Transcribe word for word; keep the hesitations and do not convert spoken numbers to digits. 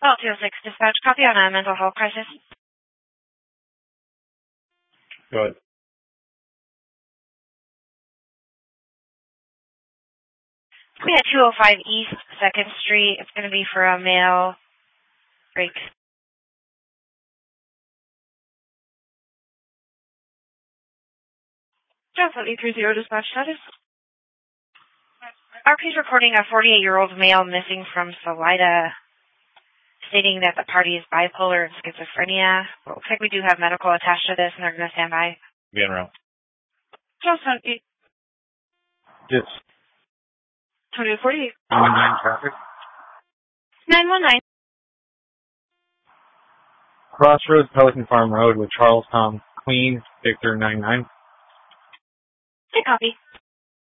Oh, two oh six dispatch, copy on a mental health crisis. Go ahead. We at two oh five East second Street. It's going to be for a male break. Just let me three zero dispatch status. R P's reporting a forty-eight-year-old male missing from Salida, stating that the party is bipolar and schizophrenia. Well, it looks like we do have medical attached to this, and they're going to stand by. Be en route. Just let me. Yes. twenty forty-eight. nine one nine traffic. nine one nine. Crossroads, Pelican Farm Road with Charles Tom Queen, Victor nine nine. Hey, copy.